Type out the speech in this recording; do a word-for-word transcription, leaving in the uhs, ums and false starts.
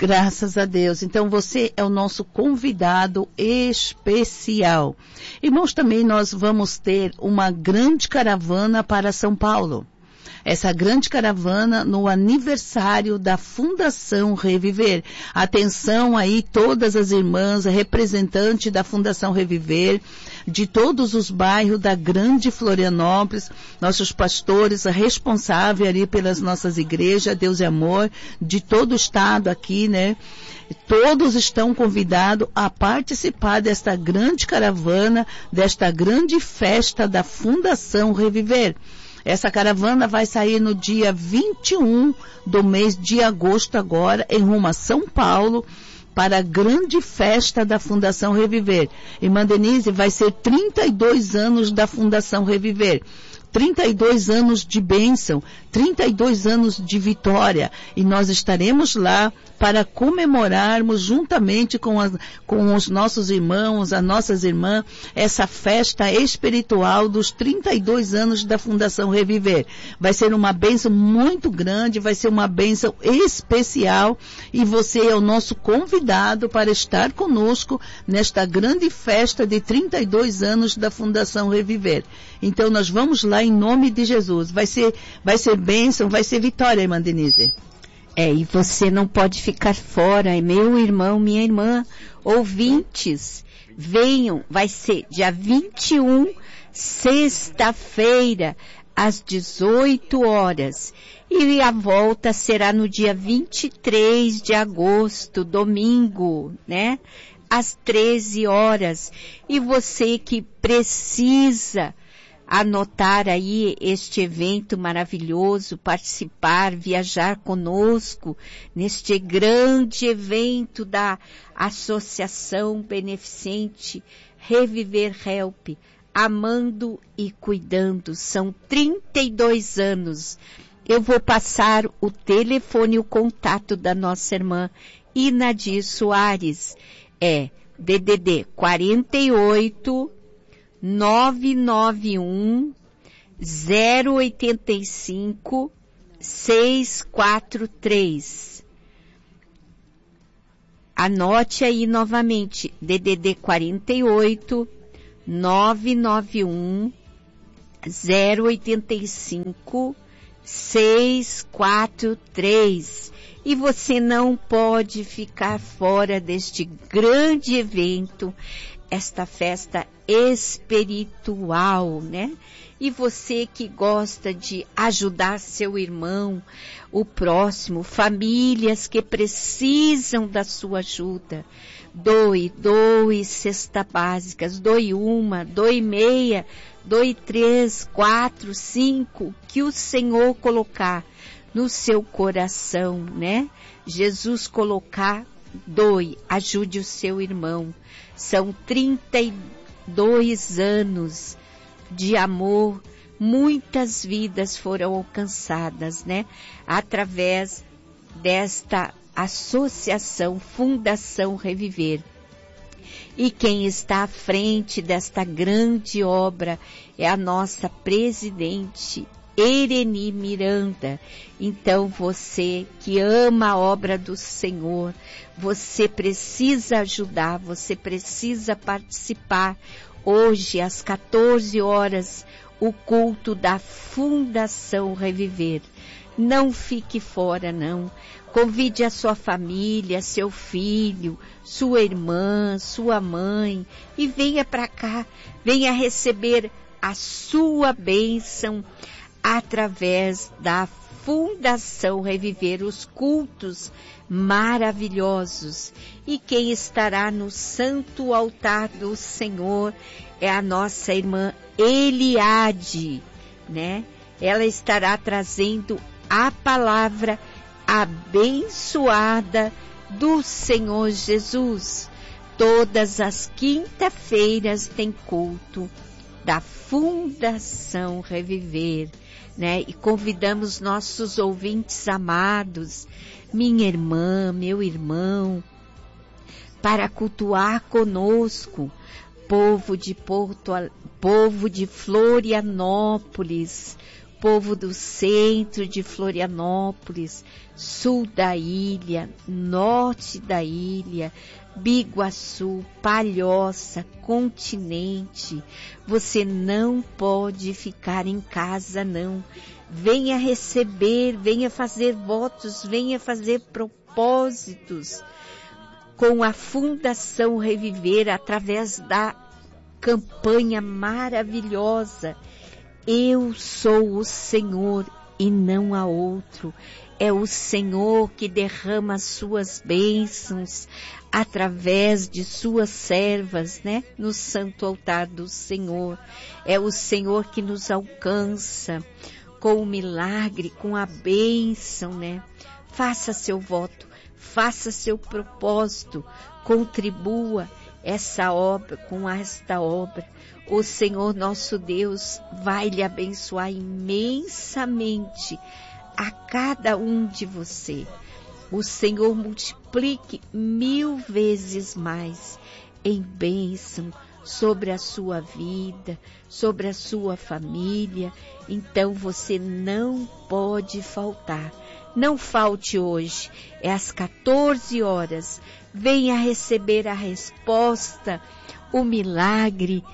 Graças a Deus. Então você é o nosso convidado especial. Irmãos, também nós vamos ter uma grande caravana para São Paulo. Essa grande caravana no aniversário da Fundação Reviver. Atenção aí todas as irmãs, representantes da Fundação Reviver, de todos os bairros da grande Florianópolis, nossos pastores responsáveis ali pelas nossas igrejas, Deus e Amor, de todo o estado aqui, né? Todos estão convidados a participar desta grande caravana, desta grande festa da Fundação Reviver. Essa caravana vai sair no dia vinte e um do mês de agosto agora, em rumo a São Paulo, para a grande festa da Fundação Reviver. Irmã Denise, vai ser trinta e dois anos da Fundação Reviver. trinta e dois anos de bênção, trinta e dois anos de vitória. E nós estaremos lá para comemorarmos juntamente com, as, com os nossos irmãos, as nossas irmãs, essa festa espiritual dos trinta e dois anos da Fundação Reviver. Vai ser uma bênção muito grande, vai ser uma bênção especial e você é o nosso convidado para estar conosco nesta grande festa de trinta e dois anos da Fundação Reviver. Então nós vamos lá em nome de Jesus. Vai ser, vai ser bênção, vai ser vitória, irmã Denise. É, e você não pode ficar fora, meu irmão, minha irmã, ouvintes, venham, vai ser dia vinte e um, sexta-feira, às dezoito horas, e a volta será no dia vinte e três de agosto, domingo, né, às treze horas, e você que precisa anotar aí este evento maravilhoso, participar, viajar conosco neste grande evento da Associação Beneficente Reviver Help, amando e cuidando. São trinta e dois anos. Eu vou passar o telefone e o contato da nossa irmã Inadir Soares. É D D D quarenta e oito, nove nove um, zero oito cinco, seis quatro três. Anote aí novamente, D D D quarenta e oito, nove nove um, zero oito cinco, seis quatro três. E você não pode ficar fora deste grande evento, esta festa espiritual, né? E você que gosta de ajudar seu irmão, o próximo, famílias que precisam da sua ajuda, doe, doe cesta básicas, doe uma, doe meia, doe três, quatro, cinco, que o Senhor colocar no seu coração, né? Jesus colocar, doe, ajude o seu irmão. São trinta e dois anos de amor, muitas vidas foram alcançadas, né? Através desta associação, Fundação Reviver. E quem está à frente desta grande obra é a nossa presidente, Ereni Miranda. Então você que ama a obra do Senhor, você precisa ajudar, você precisa participar. Hoje, às quatorze horas, o culto da Fundação Reviver. Não fique fora, não. Convide a sua família, seu filho, sua irmã, sua mãe e venha para cá, venha receber a sua bênção através da Fundação Reviver, os cultos maravilhosos. E quem estará no santo altar do Senhor é a nossa irmã Eliade, né? Ela estará trazendo a palavra abençoada do Senhor Jesus. Todas as quinta-feiras tem culto da Fundação Reviver, né? E convidamos nossos ouvintes amados, minha irmã, meu irmão, para cultuar conosco, povo de Porto, povo de Florianópolis, povo do centro de Florianópolis, sul da ilha, norte da ilha, Biguaçu, Palhoça, Continente. Você não pode ficar em casa, não. Venha receber, venha fazer votos, venha fazer propósitos com a Fundação Reviver, através da campanha maravilhosa Eu Sou o Senhor e não há outro. É o Senhor que derrama as suas bênçãos através de suas servas, né? No santo altar do Senhor. É o Senhor que nos alcança com o milagre, com a bênção, né? Faça seu voto, faça seu propósito, contribua essa obra, com esta obra. O Senhor nosso Deus vai lhe abençoar imensamente a cada um de você. O Senhor multiplique mil vezes mais em bênção sobre a sua vida, sobre a sua família. Então você não pode faltar. Não falte hoje, é às quatorze horas. Venha receber a resposta, o milagre